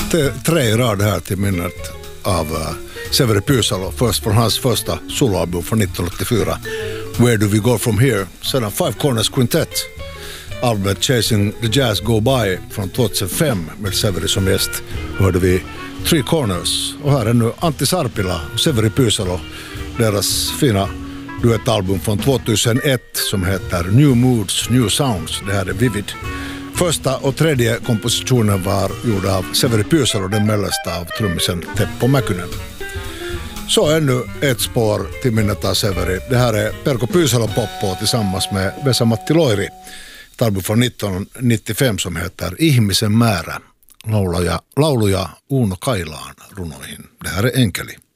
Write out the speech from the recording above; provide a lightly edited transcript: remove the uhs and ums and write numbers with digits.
tre rader här till minnet av Severi Pyysalo, först från hans första soloalbum från 1984, Where Do We Go From Here, sedan Five Corners Quintet, albumet Chasing the Jazz Go By från 2005 med Severi som gäst, hörde vi Three Corners, och här är nu Antti Sarpila och Severi Pyysalo, deras fina duettalbum från 2001 som heter New Moods, New Sounds. Det här är Vivid. Första och tredje kompositionen var gjorda av Severi Pyysalo, den mellersta av trummisen Teppo Mäkynen. Så ännu ett spår till minnet av Severi. Det här är Perko Pyysalo Poppo tillsammans med Vesa-Matti Loiri. Ett album från 1995 som heter Ihmisen määrä. Lauluja Uno Kailaan runoihin. Det här är Enkeli.